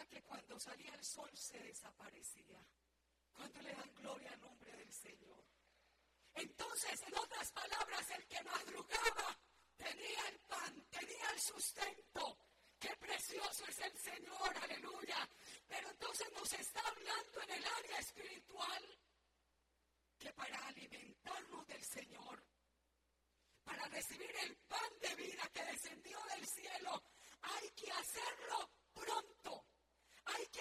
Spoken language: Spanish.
que cuando salía el sol se desaparecía. Cuando le dan gloria al nombre del Señor. Entonces, en otras palabras, el que madrugaba tenía el pan, tenía el sustento. ¡Qué precioso es el Señor! ¡Aleluya! Pero entonces nos está hablando en el área espiritual que para alimentarnos del Señor, para recibir el pan de vida que descendió del cielo, hay que hacerlo